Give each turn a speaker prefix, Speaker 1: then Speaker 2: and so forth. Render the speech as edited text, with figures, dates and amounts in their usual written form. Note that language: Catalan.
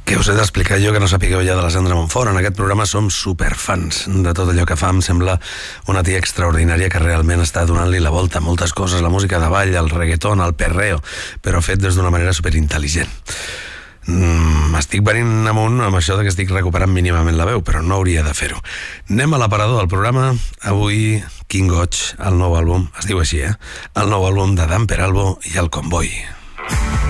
Speaker 1: Què us he d'explicar jo que no sapigueu ja de la Sandra Montfort? En aquest programa som superfans de tot allò que fa. Em sembla una tia extraordinària que realment està donant-li la volta a moltes coses, la música de ball, el reggaeton, el perreo, però fet des d'una manera superintel·ligent. M'estic venint amunt amb això que estic recuperant mínimament la veu, però no hauria de fer-ho. Anem a l'aparador del programa. Avui, King Goig, el nou àlbum, es diu així, el nou àlbum de Dan Peralbo i el Comboi.